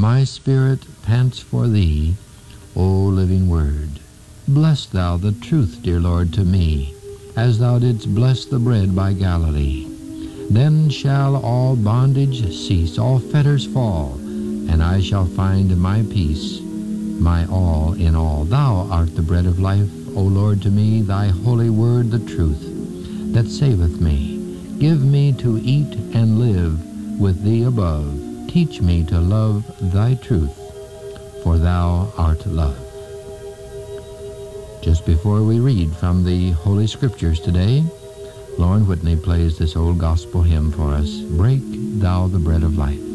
My spirit pants for thee, O living Word. Bless thou the truth, dear Lord, to me, as thou didst bless the bread by Galilee. Then shall all bondage cease, all fetters fall, and I shall find my peace, my all in all. Thou art the bread of life, O Lord, to me, thy holy word, the truth, that saveth me. Give me to eat and live with thee above. Teach me to love thy truth, for thou art love. Just before we read from the Holy Scriptures today, Lauren Whitney plays this old gospel hymn for us, Break Thou the Bread of Life.